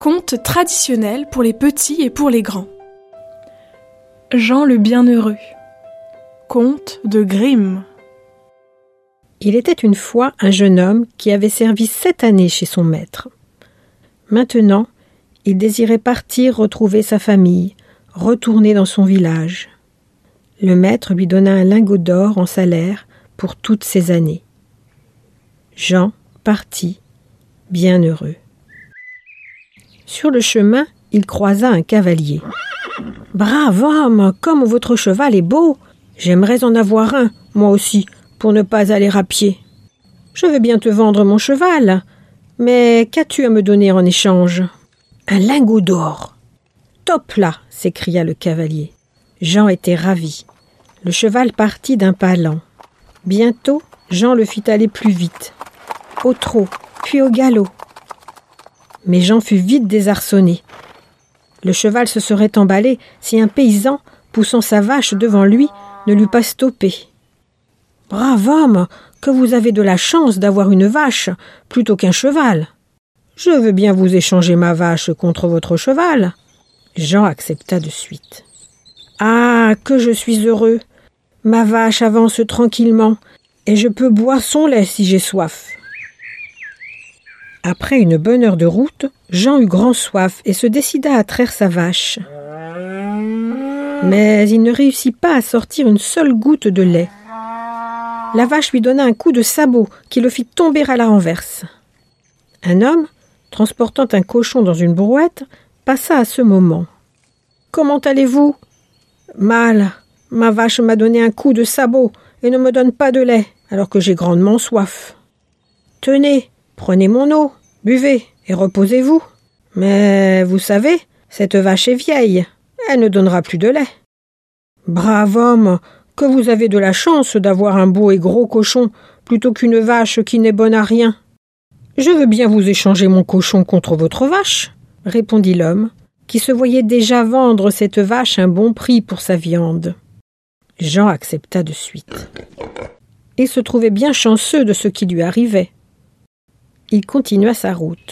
conte traditionnel pour les petits et pour les grands. Jean le Bienheureux. Conte de Grimm. Il était une fois un jeune homme qui avait servi 7 années chez son maître. Maintenant, il désirait partir retrouver sa famille, retourner dans son village. Le maître lui donna un lingot d'or en salaire pour toutes ces années. Jean partit, bien heureux. Sur le chemin, il croisa un cavalier. « Brave homme, comme votre cheval est beau! J'aimerais en avoir un, moi aussi, pour ne pas aller à pied. Je veux bien te vendre mon cheval, mais qu'as-tu à me donner en échange? » « Un lingot d'or. »« Top là !» s'écria le cavalier. Jean était ravi. Le cheval partit d'un pas lent. Bientôt, Jean le fit aller plus vite, au trot, puis au galop. Mais Jean fut vite désarçonné. Le cheval se serait emballé si un paysan, poussant sa vache devant lui, ne l'eût pas stoppé. « Brave homme, que vous avez de la chance d'avoir une vache plutôt qu'un cheval. Je veux bien vous échanger ma vache contre votre cheval. » Jean accepta de suite. « Ah, que je suis heureux! Ma vache avance tranquillement, et je peux boire son lait si j'ai soif. » Après une bonne heure de route, Jean eut grand soif et se décida à traire sa vache. Mais il ne réussit pas à sortir une seule goutte de lait. La vache lui donna un coup de sabot qui le fit tomber à la renverse. Un homme, transportant un cochon dans une brouette, passa à ce moment. « Comment allez-vous ? »« Mal. Ma vache m'a donné un coup de sabot et ne me donne pas de lait, alors que j'ai grandement soif. »« Tenez, prenez mon eau, buvez et reposez-vous. Mais vous savez, cette vache est vieille, elle ne donnera plus de lait. »« Brave homme, que vous avez de la chance d'avoir un beau et gros cochon plutôt qu'une vache qui n'est bonne à rien. »« Je veux bien vous échanger mon cochon contre votre vache, » répondit l'homme, qui se voyait déjà vendre cette vache un bon prix pour sa viande. Jean accepta de suite. Il se trouvait bien chanceux de ce qui lui arrivait. Il continua sa route.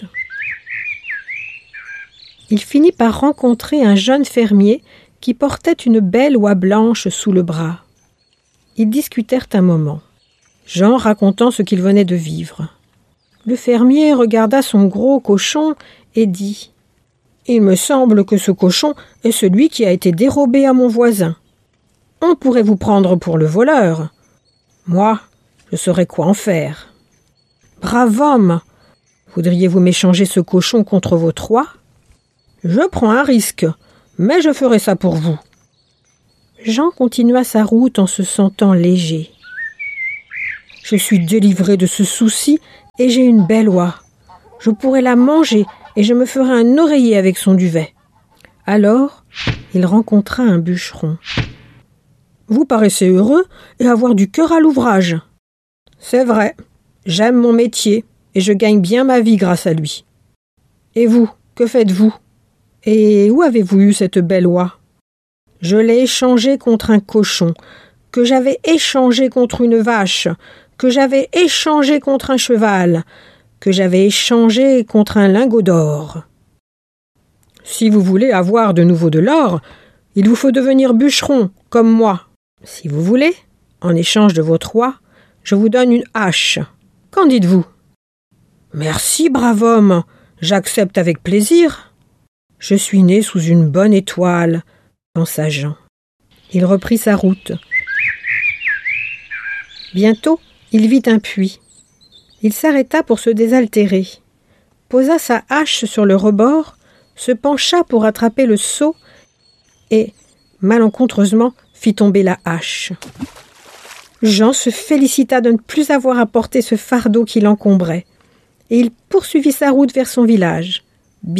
Il finit par rencontrer un jeune fermier qui portait une belle oie blanche sous le bras. Ils discutèrent un moment, Jean racontant ce qu'il venait de vivre. Le fermier regarda son gros cochon et dit « Il me semble que ce cochon est celui qui a été dérobé à mon voisin. On pourrait vous prendre pour le voleur. Moi, je saurais quoi en faire. Brave homme, voudriez-vous m'échanger ce cochon contre votre oie? Je prends un risque, mais je ferai ça pour vous. » Jean continua sa route en se sentant léger. « Je suis délivré de ce souci et j'ai une belle oie. Je pourrais la manger et je me ferai un oreiller avec son duvet. » Alors, il rencontra un bûcheron. « Vous paraissez heureux et avoir du cœur à l'ouvrage. »« C'est vrai, j'aime mon métier et je gagne bien ma vie grâce à lui. »« Et vous, que faites-vous ? Et où avez-vous eu cette belle oie ? » ?»« Je l'ai échangée contre un cochon, que j'avais échangé contre une vache, que j'avais échangé contre un cheval, que j'avais échangé contre un lingot d'or. » « Si vous voulez avoir de nouveau de l'or, il vous faut devenir bûcheron, comme moi. Si vous voulez, en échange de votre oie, je vous donne une hache. Qu'en dites-vous ? » ?»« Merci, brave homme, j'accepte avec plaisir. »« Je suis né sous une bonne étoile, » pensa Jean. Il reprit sa route. Bientôt, il vit un puits. Il s'arrêta pour se désaltérer, posa sa hache sur le rebord, se pencha pour attraper le seau et, malencontreusement, fit tomber la hache. Jean se félicita de ne plus avoir à porter ce fardeau qui l'encombrait, et il poursuivit sa route vers son village.